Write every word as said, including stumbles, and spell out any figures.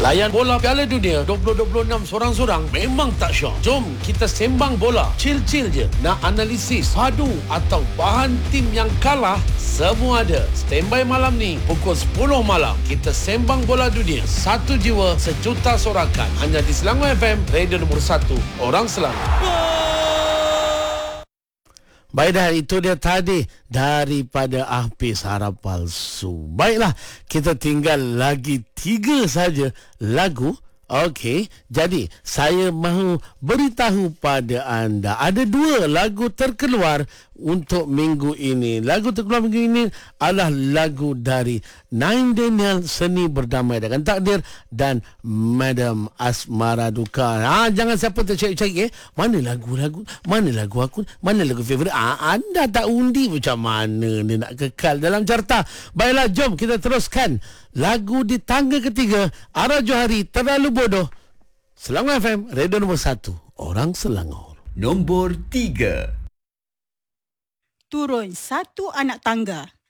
Layan bola Piala Dunia dua ribu dua puluh enam sorang-sorang memang tak syok. Jom kita sembang bola. Chill-chill je. Nak analisis, padu atau bahan tim yang kalah, semua ada. Standby malam ni pukul sepuluh malam. Kita sembang bola dunia. Satu jiwa, sejuta sorakan. Hanya di Selangor F M, radio nombor satu. Orang Selangor. Baik dah, itu dia tadi daripada Hafiz Harap Palsu. Baiklah, kita tinggal lagi tiga saja lagu. Okey, jadi saya mahu beritahu pada anda ada dua lagu terkeluar untuk minggu ini. Lagu terkeluar minggu ini adalah lagu dari Nine Daniel, Seni Berdamai Dengan Takdir, dan Madam Asmara Duka. Ha, jangan siapa tercari-cari eh. Mana lagu-lagu? Mana lagu aku? Mana lagu favourite? Ah, anda tak undi macam mana ni nak kekal dalam carta? Baiklah, jom kita teruskan. Lagu di tangga ketiga, Ara Johari, Terlalu Bodoh. Selangor F M, radio nombor satu. Orang Selangor. Nombor tiga. Turun satu anak tangga.